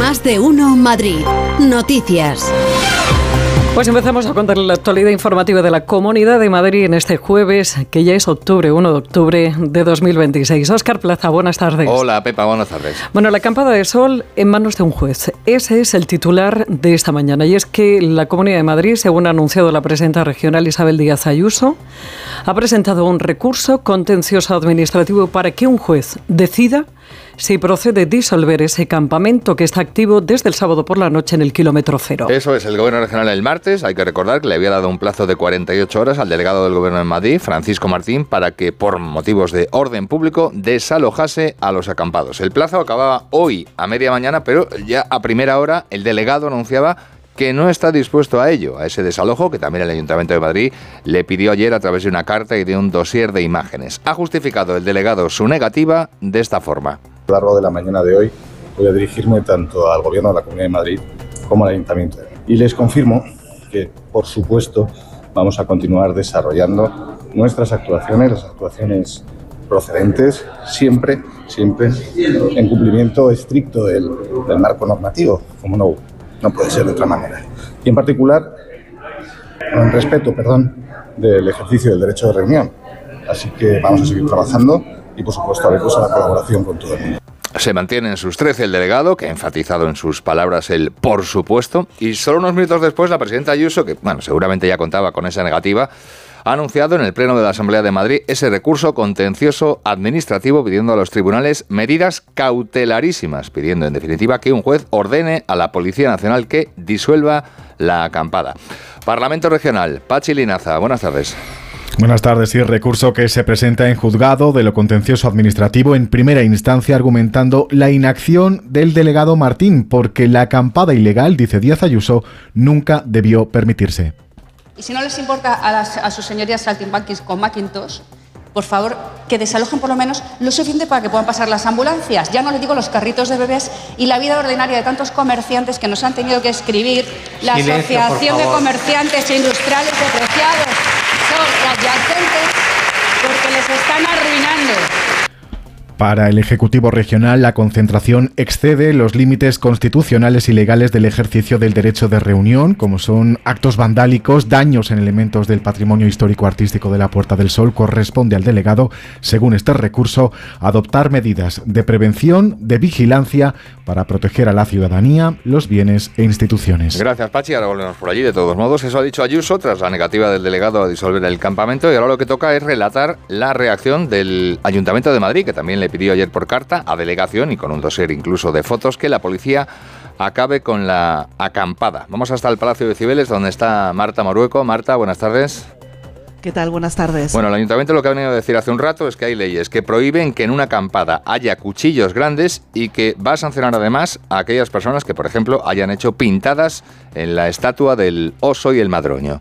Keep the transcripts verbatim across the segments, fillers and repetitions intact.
Más de uno Madrid. Noticias. Pues empezamos a contarle la actualidad informativa de la Comunidad de Madrid en este jueves, que ya es octubre, primero de octubre de dos mil veintiséis. Óscar Plaza, buenas tardes. Hola, Pepa, buenas tardes. Bueno, la acampada de sol en manos de un juez. Ese es el titular de esta mañana. Y es que la Comunidad de Madrid, según ha anunciado la presidenta regional Isabel Díaz Ayuso, ha presentado un recurso contencioso administrativo para que un juez decida si procede disolver ese campamento que está activo desde el sábado por la noche en el kilómetro cero. Eso es, el Gobierno regional el martes, hay que recordar que le había dado un plazo de cuarenta y ocho horas al delegado del Gobierno en Madrid, Francisco Martín, para que por motivos de orden público desalojase a los acampados. El plazo acababa hoy a media mañana, pero ya a primera hora el delegado anunciaba que no está dispuesto a ello, a ese desalojo que también el Ayuntamiento de Madrid le pidió ayer a través de una carta y de un dossier de imágenes. Ha justificado el delegado su negativa de esta forma. A lo largo de la mañana de hoy voy a dirigirme tanto al Gobierno de la Comunidad de Madrid como al Ayuntamiento. Y les confirmo que, por supuesto, vamos a continuar desarrollando nuestras actuaciones, las actuaciones procedentes, siempre, siempre en cumplimiento estricto del, del marco normativo, como no, no puede ser de otra manera. Y en particular, en respeto, perdón, del ejercicio del derecho de reunión. Así que vamos a seguir trabajando y, por supuesto, abiertos a la colaboración con todo el mundo. Se mantiene en sus trece el delegado, que ha enfatizado en sus palabras el por supuesto, y solo unos minutos después la presidenta Ayuso, que bueno, seguramente ya contaba con esa negativa, ha anunciado en el Pleno de la Asamblea de Madrid ese recurso contencioso administrativo pidiendo a los tribunales medidas cautelarísimas, pidiendo en definitiva que un juez ordene a la Policía Nacional que disuelva la acampada. Parlamento Regional, Pachi Linaza, buenas tardes. Buenas tardes. Y el recurso que se presenta en juzgado de lo contencioso administrativo en primera instancia argumentando la inacción del delegado Martín, porque la acampada ilegal, dice Díaz Ayuso, nunca debió permitirse. Y si no les importa a, las, a sus señorías saltimbanquis con Macintosh, por favor, que desalojen por lo menos lo suficiente para que puedan pasar las ambulancias. Ya no les digo los carritos de bebés y la vida ordinaria de tantos comerciantes que nos han tenido que escribir la Silencio, Asociación de Comerciantes e Industriales Depreciados son adyacentes porque les están arruinando. Para el Ejecutivo Regional, la concentración excede los límites constitucionales y legales del ejercicio del derecho de reunión, como son actos vandálicos, daños en elementos del patrimonio histórico-artístico de la Puerta del Sol. Corresponde al delegado, según este recurso, adoptar medidas de prevención, de vigilancia, para proteger a la ciudadanía, los bienes e instituciones. Gracias, Pachi. Ahora volvemos por allí. De todos modos, eso ha dicho Ayuso tras la negativa del delegado a disolver el campamento, y ahora lo que toca es relatar la reacción del Ayuntamiento de Madrid, que también le pidió ayer por carta a delegación y con un dossier incluso de fotos que la policía acabe con la acampada. Vamos hasta el Palacio de Cibeles, donde está Marta Morueco. Marta, buenas tardes. ¿Qué tal? Buenas tardes. Bueno, el Ayuntamiento lo que ha venido a decir hace un rato es que hay leyes que prohíben que en una acampada haya cuchillos grandes y que va a sancionar además a aquellas personas que, por ejemplo, hayan hecho pintadas en la estatua del oso y el madroño.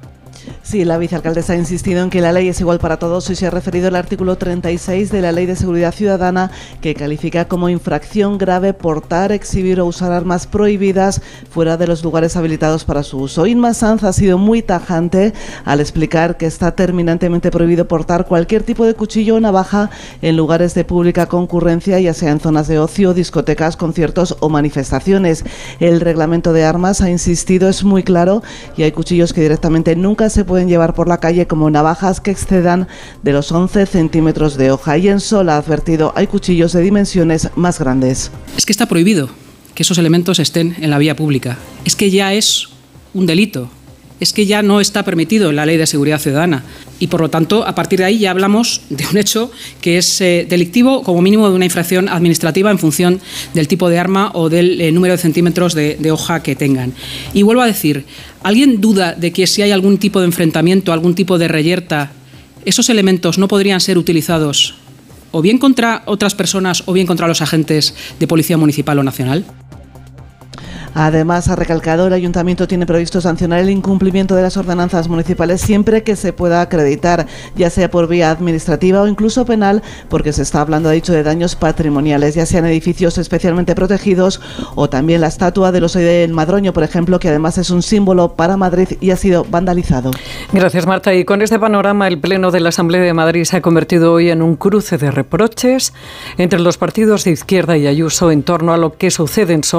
Sí, la vicealcaldesa ha insistido en que la ley es igual para todos y se ha referido al artículo treinta y seis de la Ley de Seguridad Ciudadana, que califica como infracción grave portar, exhibir o usar armas prohibidas fuera de los lugares habilitados para su uso. Inma Sanz ha sido muy tajante al explicar que está terminantemente prohibido portar cualquier tipo de cuchillo o navaja en lugares de pública concurrencia, ya sea en zonas de ocio, discotecas, conciertos o manifestaciones. El reglamento de armas, ha insistido, es muy claro y hay cuchillos que directamente nunca se pueden llevar por la calle, como navajas que excedan de los once centímetros de hoja. Y en Sol ha advertido, hay cuchillos de dimensiones más grandes. Es que está prohibido que esos elementos estén en la vía pública. Es que ya es un delito. Es que ya no está permitido en la Ley de Seguridad Ciudadana. Y por lo tanto, a partir de ahí ya hablamos de un hecho que es eh, delictivo, como mínimo de una infracción administrativa en función del tipo de arma o del eh, número de centímetros de, de hoja que tengan. Y vuelvo a decir, ¿alguien duda de que si hay algún tipo de enfrentamiento, algún tipo de reyerta, esos elementos no podrían ser utilizados o bien contra otras personas o bien contra los agentes de policía municipal o nacional? Además, ha recalcado, el Ayuntamiento tiene previsto sancionar el incumplimiento de las ordenanzas municipales siempre que se pueda acreditar, ya sea por vía administrativa o incluso penal, porque se está hablando, ha dicho, de daños patrimoniales, ya sean edificios especialmente protegidos o también la estatua del oso del madroño, por ejemplo, que además es un símbolo para Madrid y ha sido vandalizado. Gracias, Marta. Y con este panorama, el Pleno de la Asamblea de Madrid se ha convertido hoy en un cruce de reproches entre los partidos de izquierda y Ayuso en torno a lo que sucede en Sol.